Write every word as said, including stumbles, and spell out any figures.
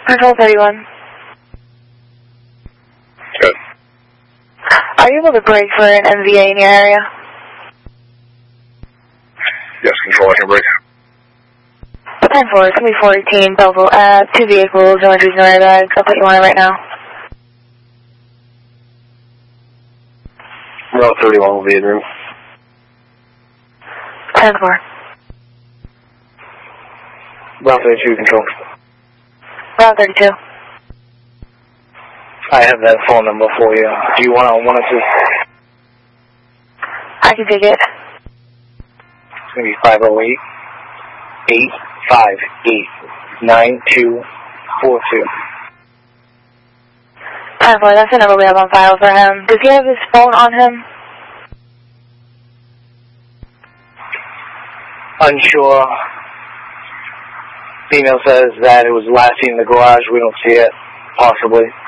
Control thirty-one. Good. Are you able to break for an M V A in your area? Yes, Control, I can break. ten four, it's going to be four eighteen, Belleville, uh, two vehicles, no entries, no airbags. I'll put you on it right now. Route thirty-one will be in room. ten four. Route thirty-two, Control. Route thirty-two. I have that phone number for you. Do you want to want us to? I can take it. It's going to be five oh eight, eight five eight, nine two four two. ten four, that's the number we have on file for him. Does he have his phone on him? Unsure. Female says that it was last seen in the garage. We don't see it. Possibly.